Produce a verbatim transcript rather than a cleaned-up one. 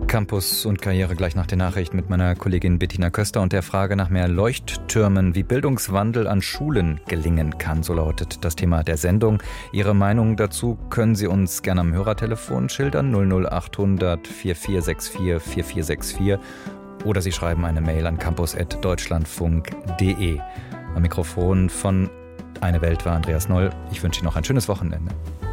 Campus und Karriere gleich nach der Nachricht mit meiner Kollegin Bettina Köster und der Frage nach mehr Leuchttürmen, wie Bildungswandel an Schulen gelingen kann. So lautet das Thema der Sendung. Ihre Meinung dazu können Sie uns gerne am Hörertelefon schildern, null null achthundert vierundvierzig vierundvierzig vierundvierzig vierundvierzig oder Sie schreiben eine Mail an campus at deutschlandfunk punkt de. Am Mikrofon von Eine Welt war Andreas Noll. Ich wünsche Ihnen noch ein schönes Wochenende.